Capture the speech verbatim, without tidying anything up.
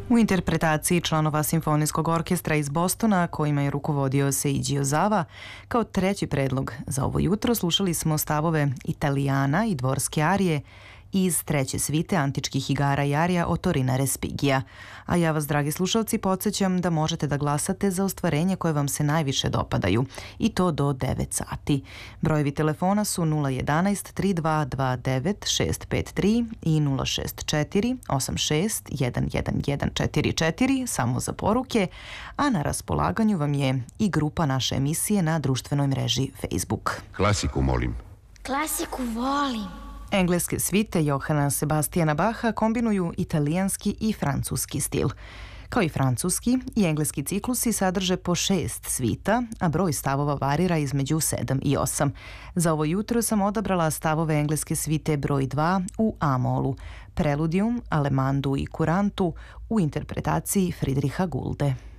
U interpretaciji članova Simfonijskog orkestra iz Bostona, kojima je rukovodio Seiji Ozawa, kao treći predlog za ovo jutro slušali smo stavove Italijana i dvorske arije iz treće svite antičkih igara i arija Otorina Respigija. A ja vas, dragi slušalci, podsjećam da možete da glasate za ostvarenje koje vam se najviše dopadaju, i to do devet sati. Brojevi telefona su nula jedanaest tri dva dva devet šest pet tri i nula šest četiri osam šest jedan jedan jedan četiri četiri samo za poruke, a na raspolaganju vam je i grupa naše emisije na društvenoj mreži Facebook. Klasiku molim. Klasiku volim. Engleske svite Johana Sebastijana Baha kombinuju italijanski i francuski stil. Kao i francuski, i engleski ciklusi sadrže po šest svita, a broj stavova varira između sedam i osam. Za ovo jutro sam odabrala stavove engleske svite broj dva u A-molu, Preludium, Alemandu i Kurantu u interpretaciji Friedricha Gulde.